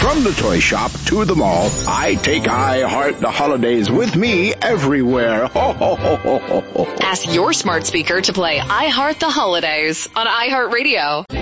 From the toy shop to the mall, I take iHeart the holidays with me everywhere. Ho, ho, ho, ho, ho, ho. Ask your smart speaker to play iHeart the Holidays on iHeartRadio.